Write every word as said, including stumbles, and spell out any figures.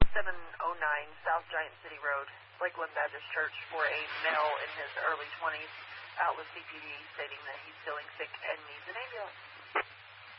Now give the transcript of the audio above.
seven oh nine South Giant City Road, Lakeland Baptist Church, for a male in his early twenties out with C P D stating